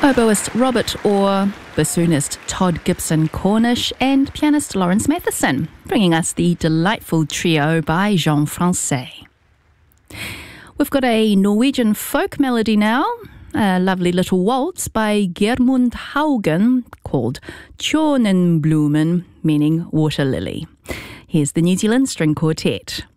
Oboist Robert Orr, bassoonist Todd Gibson Cornish, and pianist Lawrence Matheson, bringing us the delightful trio by Jean Francais. We've got a Norwegian folk melody now, a lovely little waltz by Gjermund Haugen called Tjornenblumen, meaning water lily. Here's the New Zealand String Quartet.